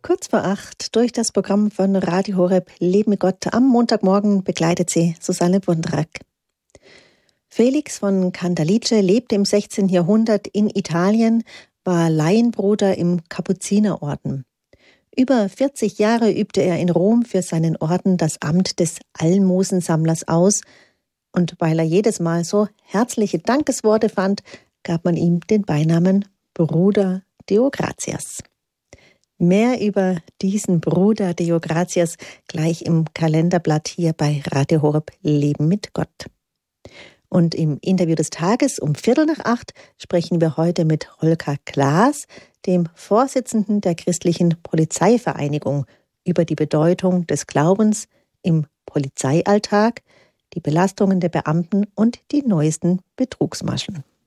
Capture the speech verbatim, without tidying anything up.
Kurz vor acht durch das Programm von Radio Horeb Leben mit Gott. Am Montagmorgen begleitet sie Susanne Wundrak. Felix von Cantalice lebte im sechzehnten Jahrhundert in Italien, war Laienbruder im Kapuzinerorden. Über vierzig Jahre übte er in Rom für seinen Orden das Amt des Almosensammlers aus, und weil er jedes Mal so herzliche Dankesworte fand, gab man ihm den Beinamen Bruder Deogratias. Mehr über diesen Bruder Deogratias gleich im Kalenderblatt hier bei Radio Horeb Leben mit Gott. Und im Interview des Tages um Viertel nach acht sprechen wir heute mit Holger Klaas, dem Vorsitzenden der christlichen Polizeivereinigung, über die Bedeutung des Glaubens im Polizeialltag, die Belastungen der Beamten und die neuesten Betrugsmaschen.